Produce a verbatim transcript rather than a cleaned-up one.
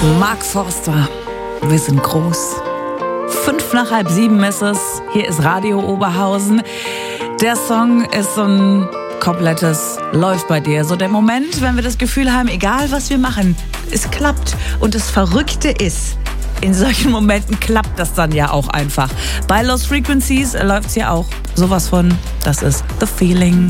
Mark Forster, wir sind groß. Fünf nach halb sieben ist es. Hier ist Radio Oberhausen. Der Song ist so ein komplettes Läuft bei dir. So der Moment, wenn wir das Gefühl haben, egal was wir machen, es klappt. Und das Verrückte ist, in solchen Momenten klappt das dann ja auch einfach. Bei Lost Frequencies läuft es ja auch sowas von, das ist The Feeling.